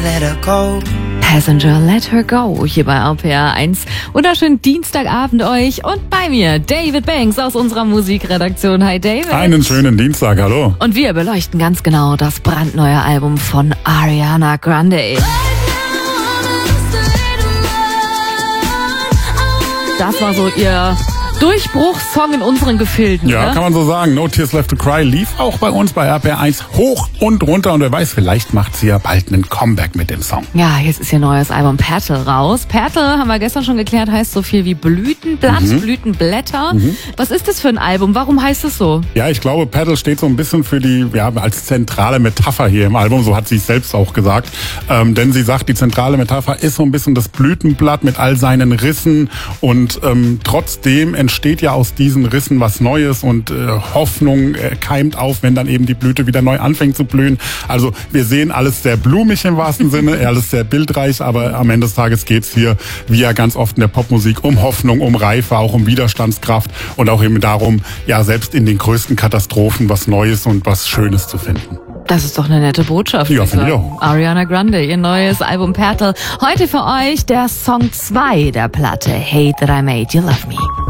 let her go. Passenger, let her go, hier bei RPR 1. Wunderschönen Dienstagabend euch und bei mir David Banks aus unserer Musikredaktion. Hi David. Einen schönen Dienstag, hallo. Und wir beleuchten ganz genau das brandneue Album von Ariana Grande. Das war so ihr Durchbruchssong in unseren Gefilden. Ja, ne? Kann man so sagen. No Tears Left to Cry lief auch bei uns bei RPR 1 hoch und runter. Und wer weiß, vielleicht macht sie ja bald einen Comeback mit dem Song. Ja, jetzt ist ihr neues Album Petal raus. Petal, haben wir gestern schon geklärt, heißt so viel wie Blütenblatt, Blütenblätter. Was ist das für ein Album? Warum heißt es so? Ja, ich glaube, Petal steht so ein bisschen für die, als zentrale Metapher hier im Album. So hat sie es selbst auch gesagt. Denn sie sagt, die zentrale Metapher ist so ein bisschen das Blütenblatt mit all seinen Rissen. Und trotzdem entsteht ja aus diesen Rissen was Neues und Hoffnung keimt auf, wenn dann eben die Blüte wieder neu anfängt zu blühen. Also wir sehen alles sehr blumig im wahrsten Sinne, alles sehr bildreich, aber am Ende des Tages geht's hier, wie ja ganz oft in der Popmusik, um Hoffnung, um Reife, auch um Widerstandskraft und auch eben darum, ja selbst in den größten Katastrophen was Neues und was Schönes zu finden. Das ist doch eine nette Botschaft. Ja, finde ich auch. Ariana Grande, ihr neues Album Petal. Heute für euch der Song 2 der Platte, Hate That I Made You Love Me.